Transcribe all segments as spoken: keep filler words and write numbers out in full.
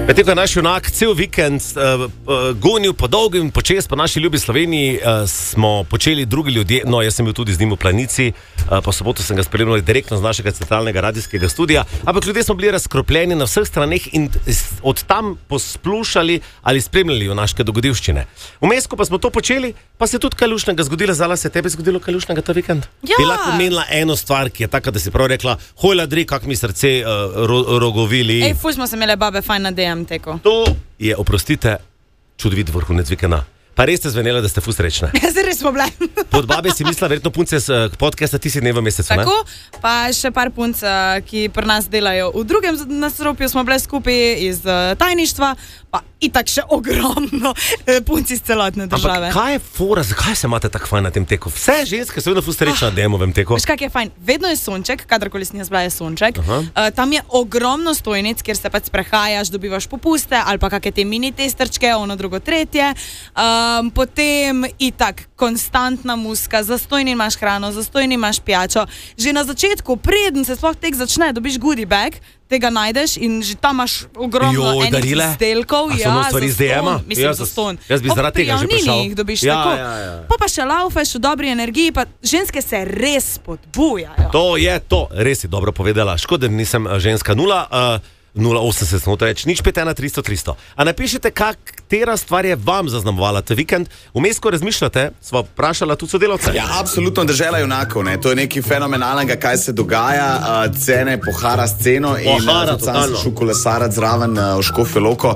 Medtem ko je naš junak cel vikend uh, uh, gonil po dolgem in počes po naši ljubi Sloveniji, uh, smo počeli drugi ljudje, no jaz sem bil tudi z njim v Planici, uh, po soboto sem ga spremljal direktno z našega centralnega radijskega studija, ampak ljudje smo bili razkropljeni na vseh straneh in od tam posplušali ali spremljali junaške dogodivščine. Vmes, ko pa smo to počeli, pa se je tudi kaj lušnega zgodilo. Zala, se je tebi zgodilo kaj lušnega ta vikend? Ja. Bi lahko menila eno stvar, ki je taka, da si prav rekla, hoj ladri, kak mi srce uh, ro, rogovili. Ej, fuj smo se imeli babe fajn na D M teku. To je, oprostite, čudovit vrhunec vikenda. Pa res ste zvenela, da ste ful srečne. Zdaj res smo bile. Pod babe si mislila, verjetno punce z podcasta ti si dne v mesecu, ne? Tako, pa še par punc, ki pri nas delajo v drugem nasropju, smo bile skupaj iz tajništva, pa itak še ogromno punci iz celotne države. Ampak kaj je fora, zakaj se imate tako fajn na tem teku? Vse ženske so vedno ful srečne na D M-ovem teku. Veš, kak je fajn? Vedno je sonček, kadarkoli si jaz bila je sonček. Uh, tam je ogromno stojnic, kjer se pač sprehajaš, dobivaš popuste, ali pa kakšne te mini testerčke, ono drugo tretje. Um, potem itak konstantna muska, zastojni imaš hrano, zastojni imaš pijačo. Že na začetku, preden se sploh tek začne, dobiš goodie bag, tega najdeš in že tam imaš ogromno Jo, enih izdelkov. A so ono stvari iz D M-a? Mislim, Ja, za ston. jaz bi zaradi tega že prišel. Jih dobiš Ja, tako. ja, ja. Pa pa še laufeš v dobri energiji, pa ženske se res spodbujajo. To je to, res si dobro povedala. Škoda, da nisem ženska nula. Uh, nula osemdeset, smo to reči, nič pet ena tristo tristo. A napišite, katera stvar je vam zaznamovala ta vikend. Vmes, ko razmišljate, sva vprašala tudi sodelavce. Ja, absolutno dežela junakov, ne. To je nekaj fenomenalnega, kaj se dogaja. Uh, cene pohara s ceno in Pohara, uh, sam sem šel kolesarat zraven uh, v Škofjo Loko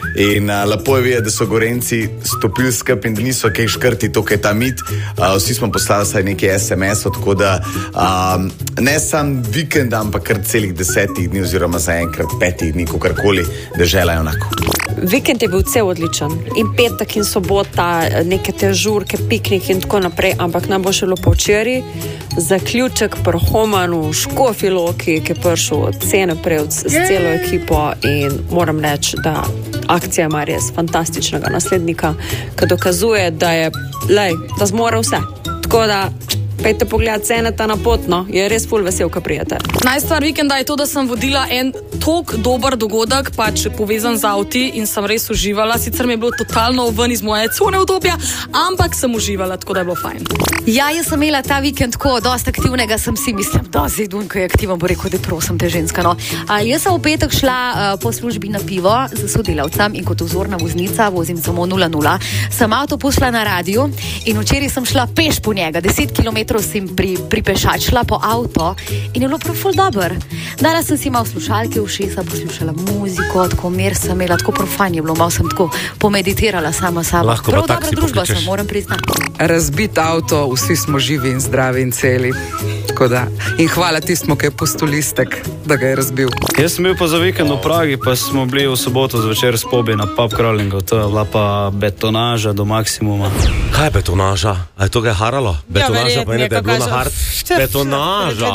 in uh, lepo je videti, da so Gorenci stopili skup in da niso kaj škrti, to, kaj je ta mit. Uh, vsi smo poslali saj nekaj S M S-ov, tako da um, ne sam vikend, ampak kar celih desetih dni oziroma zaenkrat petih dni, kakorkoli, dežela junakov. Vikend je bil cel odličen. In petek in sobota, neke te žurke, piknik in tako naprej, ampak nam bo še bilo včeraj zaključek pri Homanu v Škofji Loki, ki je prišel od cene prevc s celo ekipo in moram reči, da akcija ima res fantastičnega naslednika, ki dokazuje, da je, lej, da zmore vse. Tako da pejte pogledat ceneta na potno, je res ful vesel, ko prijete. Najstvar vikenda je to, da sem vodila en tok dober dogodek, pač povezan z avti in sem res uživala. Sicer mi je bilo totalno ven iz moje cone obdobja, ampak sem uživala, tako da je bilo fajn. Ja, jaz sem imela ta vikend tako dosti aktivnega, sem si mislim, da zidun, ko je aktiven, bo rekel, da prosim te ženska. No. A, jaz sem v petek šla uh, po službi na pivo z sodelavcem in kot vzorna voznica vozim samo nula nula. Sem avto pošla na radio in včeraj sem šla peš po njega, deset kilometrov sem pri, pripešačila po avto in je bilo prav ful dober. Dala sem si malo slušalke v ušesa, poslušala muziko, tako mer sem imela, tako prav fajn je bilo, malo sem tako pomeditirala sama sama. Lahko prav pa dobra taksi družba pokličeš. sem, moram priznati. Razbit avto, vsi smo živi in zdravi in celi. Tako da, in hvala tistmu, ki je pustil listek, da ga je razbil. Jaz sem bil pa za vikend v Pragi, pa smo bili v soboto zvečer s Pobi na pub crawlingu. To je bila pa betonaža do maksimuma. Kaj je betonaža? A je to kaj haralo? Betonaža pa ene, da je bilo na hard. Betonaža.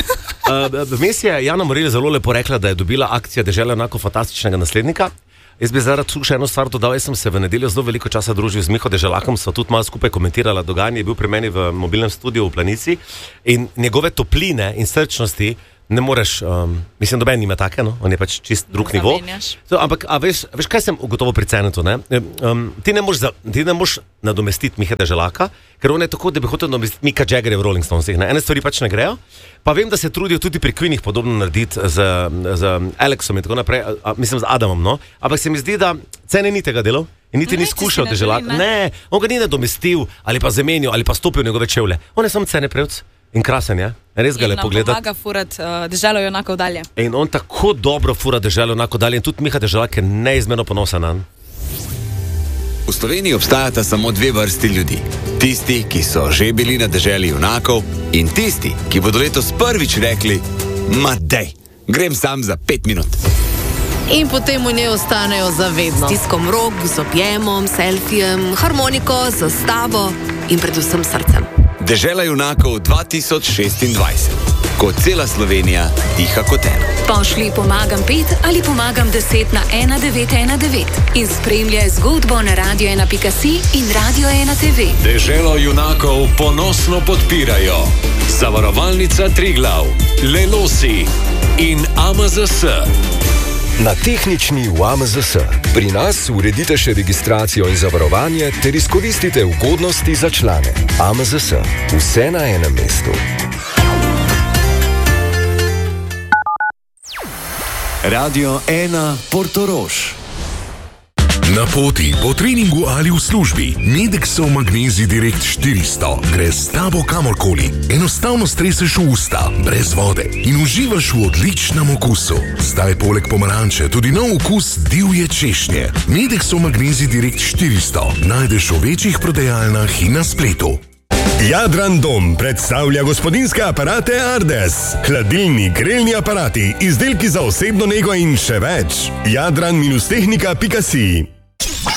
Uh, Vmes je Jana Morelj zelo lepo rekla, da je dobila akcija Dežela junakov fantastičnega naslednika. Jaz bi zaradi tu še eno stvar dodal, jaz sem se v nedeljo zelo veliko časa družil z Miho Deželakom, sva tudi malo skupaj komentirala dogajanje, je bil pri meni v mobilnem studiu v Planici in njegove topline in srčnosti ne moreš, um, mislim, doben nima take, no? On je pač čist drug nivo. So, ampak, a veš, veš, kaj sem ugotovil pri Cenetu, ne? Um, ti ne moš, za, ti ne moš nadomestiti Miha Deželaka, ker on je tako, da bi hotel nadomestiti Mika Jaggerja v Rolling Stonesih, ne? Ene stvari pač ne grejo, pa vem, da se trudijo tudi pri Queenih podobno narediti z, z Alexom in tako naprej, a, mislim, z Adamom, no? Ampak se mi zdi, da Cene ni tega delal in niti ni skušal Deželaka. Ne, on ga ni nadomestil ali pa zamenil ali pa stopil v njegove čevlje. On je samo Cene prevc. In krasen je, res ga in lepo nam gledati. pomaga furat uh, deželo junakov dalje. In on tako dobro fura Deželo junakov dalje in tudi Miha Deželak je neizmerno ponosen nanj. V Sloveniji obstajata samo dve vrsti ljudi. Tisti, ki so že bili na deželi junakov in tisti, ki bodo letos prvič rekli, ma dej, grem sam za pet minut. In potem v njej ostanejo zavedno. S tiskom rok, z objemom, selfijem, harmoniko, zastavo in predvsem srcem. Dežela junakov dva tisoč šestindvajset. Ko cela Slovenija diha kot eno. Pošli pomagam pet ali pomagam deset na ena devet ena devet in spremljaj zgodbo na radio ena pika si in Radio ena te ve. Deželo junakov ponosno podpirajo Zavarovalnica Triglav, Lelosi in A M Z S. Na tehnični v A M Z S. Pri nas uredite še registracijo in zavarovanje ter izkoristite ugodnosti za člane. A M Z S. Vse na enem mestu. Radio ena Portorož. Na poti, po treningu ali v službi, Medexov Magnezij Direkt štiristo gre s tabo kamorkoli. Enostavno streseš v usta, brez vode in uživaš v odličnem okusu. Zdaj poleg pomaranče tudi nov okus divje češnje. Medexov Magnezij Direkt štiristo najdeš v večjih prodajalnah in na spletu. Jadran Dom predstavlja gospodinjske aparate Ardes. Hladilni, grelni aparati, izdelki za osebno nego in še več. jadran tehnika pika si.